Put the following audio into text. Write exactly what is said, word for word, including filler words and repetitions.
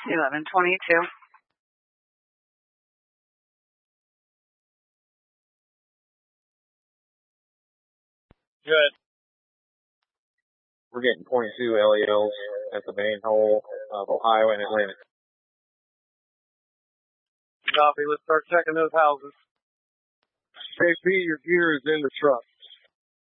eleven twenty-two. Good. We're getting twenty-two L E Ls at the manhole of Ohio and Atlantic. Copy. Let's start checking those houses. K P, your gear is in the truck.